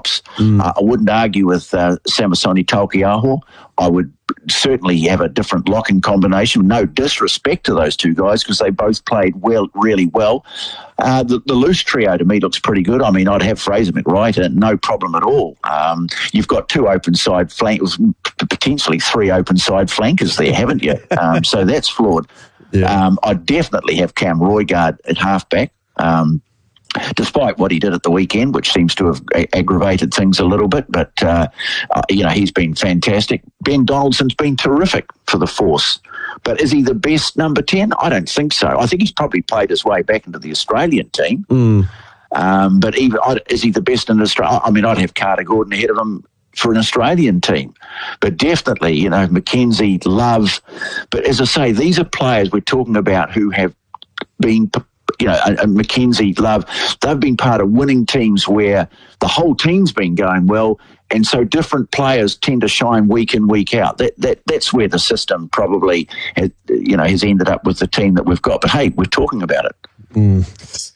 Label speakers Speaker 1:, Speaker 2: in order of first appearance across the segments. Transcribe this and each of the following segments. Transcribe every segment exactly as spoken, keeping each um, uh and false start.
Speaker 1: tops. Mm. Uh, I wouldn't argue with uh, Samisoni Taukei'aho. I would certainly have a different locking combination. No disrespect to those two guys because they both played well, really well. Uh, the, the loose trio to me looks pretty good. I mean, I'd have Fraser McWright, and no problem at all. Um, you've got two open side flankers, potentially three open side flankers there, haven't you? Um, so that's flawed. Yeah. Um, I'd definitely have Cam Roigard at halfback. Um, despite what he did at the weekend, which seems to have a- aggravated things a little bit. But, uh, uh, you know, he's been fantastic. Ben Donaldson's been terrific for the Force. But is he the best number ten? I don't think so. I think he's probably played his way back into the Australian team. Mm. Um, but even is he the best in Australia? I mean, I'd have Carter Gordon ahead of him for an Australian team. But definitely, you know, Mackenzie, Love. But as I say, these are players we're talking about who have been... You know, and Mackenzie, Love, they've been part of winning teams where the whole team's been going well, and so different players tend to shine week in, week out. That that that's where the system probably, has, you know, has ended up with the team that we've got. But hey, we're talking about it.
Speaker 2: Mm.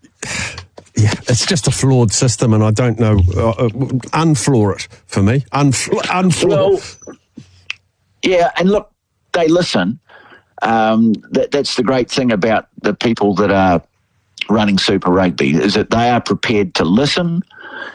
Speaker 2: Yeah, it's just a flawed system, and I don't know. Uh, unflaw it for me. Unfl- unflaw.
Speaker 1: Well, yeah, and look, they listen. Um, that, that's the great thing about the people that are running Super Rugby is that they are prepared to listen,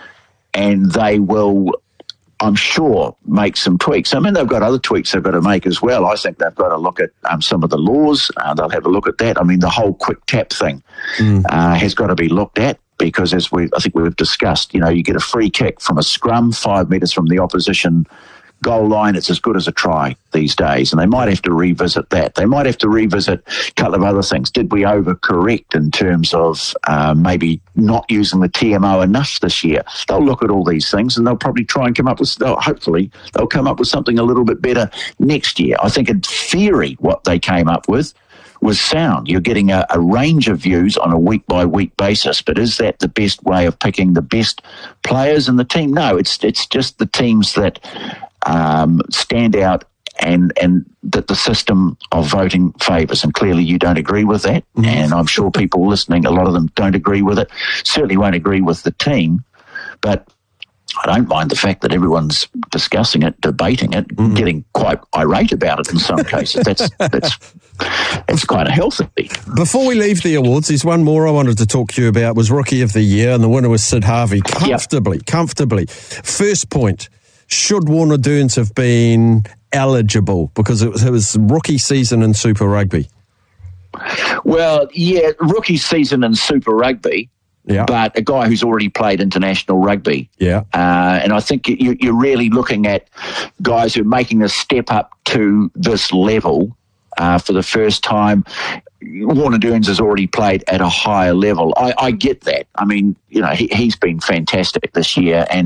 Speaker 1: and they will, I'm sure, make some tweaks. I mean, they've got other tweaks they've got to make as well. I think they've got to look at um, some of the laws. Uh, they'll have a look at that. I mean, the whole quick tap thing mm. uh, has got to be looked at because, as we, I think we've discussed, you know, you get a free kick from a scrum five metres from the opposition goal line, it's as good as a try these days, and they might have to revisit that. They might have to revisit a couple of other things. Did we overcorrect in terms of uh, maybe not using the T M O enough this year? They'll look at all these things, and they'll probably try and come up with, they'll, hopefully, they'll come up with something a little bit better next year. I think in theory what they came up with was sound. You're getting a, a range of views on a week-by-week basis, but is that the best way of picking the best players in the team? No, it's it's just the teams that um, stand out and and that the system of voting favours, and clearly you don't agree with that, mm-hmm. and I'm sure people listening, a lot of them don't agree with it, certainly won't agree with the team, but I don't mind the fact that everyone's discussing it, debating it, mm-hmm. getting quite irate about it in some cases. That's that's it's quite a healthy.
Speaker 2: Before we leave the awards, there's one more I wanted to talk to you about. Was Rookie of the Year, and the winner was Sid Harvey. Comfortably, yep. comfortably. First point, should Warner Dearns have been eligible because it was, it was rookie season in Super Rugby?
Speaker 1: Well, yeah, rookie season in Super Rugby. Yeah. But a guy who's already played international rugby. Yeah. Uh, and I think you, you're really looking at guys who are making a step up to this level uh, for the first time. Warner Dearns has already played at a higher level. I, I get that. I mean, you know, he, he's been fantastic this year, and